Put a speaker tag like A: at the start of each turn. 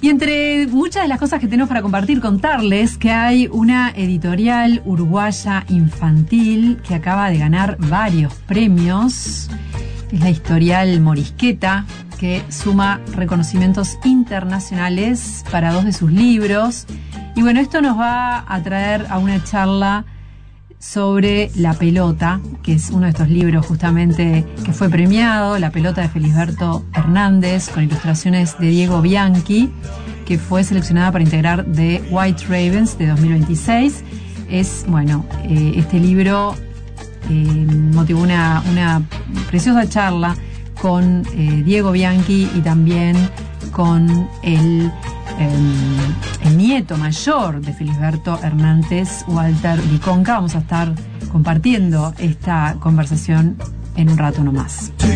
A: Y entre muchas de las cosas que tenemos para compartir, contarles que hay una editorial uruguaya infantil que acaba de ganar varios premios. Es la editorial Morisqueta, que suma reconocimientos internacionales para 2 de sus libros. Y bueno, esto nos va a traer a una charla sobre La pelota, que es uno de estos libros justamente que fue premiado, La pelota de Felisberto Hernández, con ilustraciones de Diego Bianchi, que fue seleccionada para integrar The White Ravens de 2026. Es, bueno, este libro motivó una preciosa charla con Diego Bianchi y también con el nieto mayor de Felisberto Hernández, Walter Viconca. Vamos a estar compartiendo esta conversación en un rato nomás.